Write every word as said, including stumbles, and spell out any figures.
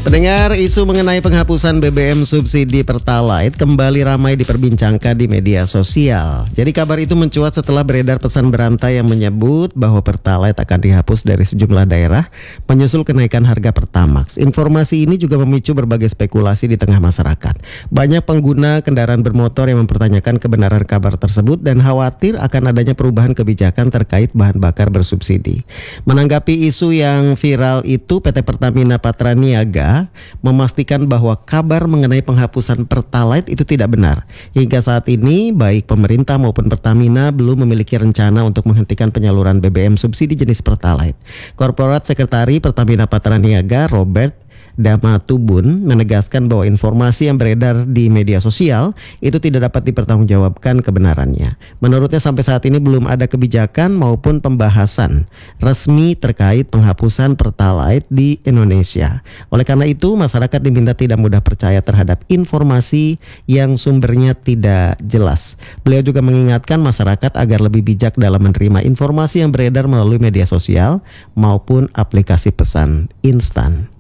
Pendengar, isu mengenai penghapusan B B M subsidi Pertalite kembali ramai diperbincangkan di media sosial. Jadi kabar itu mencuat setelah beredar pesan berantai yang menyebut bahwa Pertalite akan dihapus dari sejumlah daerah menyusul kenaikan harga Pertamax. Informasi ini juga memicu berbagai spekulasi di tengah masyarakat. Banyak pengguna kendaraan bermotor yang mempertanyakan kebenaran kabar tersebut dan khawatir akan adanya perubahan kebijakan terkait bahan bakar bersubsidi. Menanggapi isu yang viral itu, P T Pertamina Patraniaga memastikan bahwa kabar mengenai penghapusan Pertalite itu tidak benar. Hingga saat ini, baik pemerintah maupun Pertamina belum memiliki rencana untuk menghentikan penyaluran B B M subsidi jenis Pertalite. Korporat Sekretari Pertamina Patraniaga, Robert Damatubun, menegaskan bahwa informasi yang beredar di media sosial itu tidak dapat dipertanggungjawabkan kebenarannya. Menurutnya sampai saat ini belum ada kebijakan maupun pembahasan resmi terkait penghapusan Pertalite di Indonesia. Oleh karena itu, masyarakat diminta tidak mudah percaya terhadap informasi yang sumbernya tidak jelas. Beliau juga mengingatkan masyarakat agar lebih bijak dalam menerima informasi yang beredar melalui media sosial maupun aplikasi pesan instan.